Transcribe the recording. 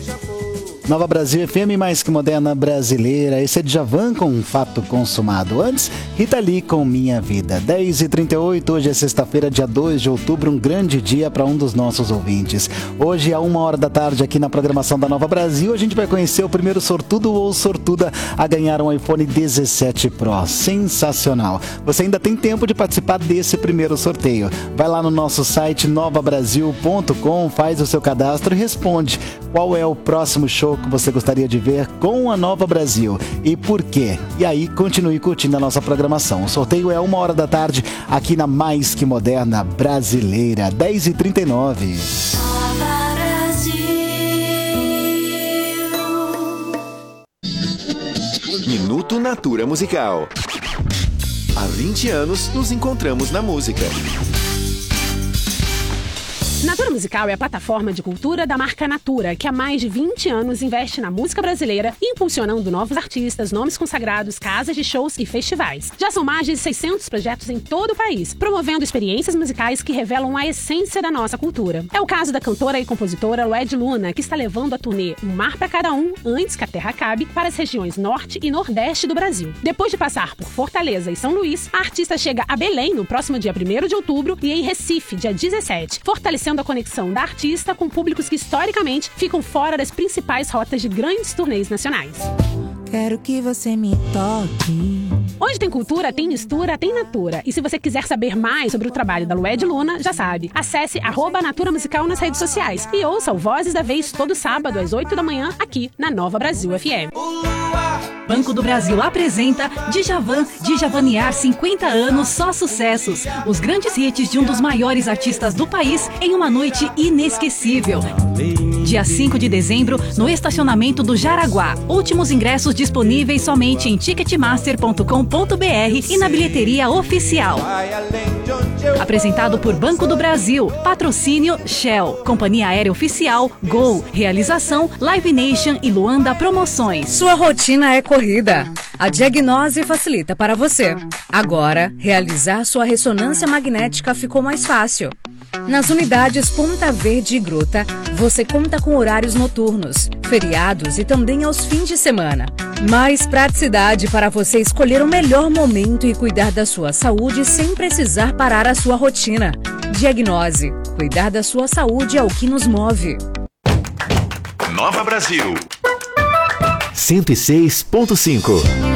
Nova Brasil FM, mais que moderna brasileira. Esse é Djavan com um fato consumado. Antes, Rita Lee com Minha Vida. 10h38, hoje é sexta-feira, dia 2 de outubro, um grande dia para um dos nossos ouvintes. Hoje, à 1h da tarde, aqui na programação da Nova Brasil, a gente vai conhecer o primeiro sortudo ou sortuda a ganhar um iPhone 17 Pro. Sensacional! Você ainda tem tempo de participar desse primeiro sorteio. Vai lá no nosso site novabrasil.com, faz o seu cadastro e responde qual é o próximo show que você gostaria de ver com a Nova Brasil e por quê. E aí, continue curtindo a nossa programação. O sorteio é 1h da tarde aqui na Mais Que Moderna Brasileira, 10h39. Minuto Natura Musical. Há 20 anos nos encontramos na música. Natura Musical é a plataforma de cultura da marca Natura, que há mais de 20 anos investe na música brasileira, impulsionando novos artistas, nomes consagrados, casas de shows e festivais. Já são mais de 600 projetos em todo o país, promovendo experiências musicais que revelam a essência da nossa cultura. É o caso da cantora e compositora Lued Luna, que está levando a turnê Um Mar Pra Cada Um, Antes que a Terra Acabe, para as regiões norte e nordeste do Brasil. Depois de passar por Fortaleza e São Luís, a artista chega a Belém no próximo dia 1º de outubro e em Recife, dia 17, fortalecendo a conexão da artista com públicos que historicamente ficam fora das principais rotas de grandes turnês nacionais. Quero que você me toque. Onde tem cultura, tem mistura, tem Natura. E se você quiser saber mais sobre o trabalho da Lued Luna, já sabe. Acesse @Natura Musical nas redes sociais e ouça o Vozes da Vez todo sábado às 8 da manhã aqui na Nova Brasil FM. Banco do Brasil apresenta Djavan, Djavanear 50 anos, só sucessos. Os grandes hits de um dos maiores artistas do país em uma noite inesquecível. Dia 5 de dezembro, no estacionamento do Jaraguá. Últimos ingressos disponíveis somente em ticketmaster.com.br e na bilheteria oficial. Apresentado por Banco do Brasil. Patrocínio Shell. Companhia Aérea Oficial Gol. Realização Live Nation e Luanda Promoções. Sua rotina é corrida. A Diagnose facilita para você. Agora, realizar sua ressonância magnética ficou mais fácil. Nas unidades Ponta Verde e Gruta, você conta com horários noturnos, feriados e também aos fins de semana. Mais praticidade para você escolher o melhor momento e cuidar da sua saúde sem precisar parar a sua rotina. Diagnose. Cuidar da sua saúde é o que nos move. Nova Brasil 106.5.